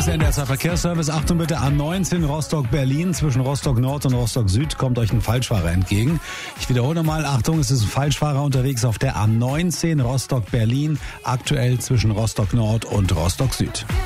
ist der NDR Verkehrsservice. Achtung bitte, A19 Rostock-Berlin. Zwischen Rostock-Nord und Rostock-Süd kommt euch ein Falschfahrer entgegen. Ich wiederhole nochmal, Achtung, es ist ein Falschfahrer unterwegs auf der A19 Rostock-Berlin. Aktuell zwischen Rostock-Nord und Rostock-Süd.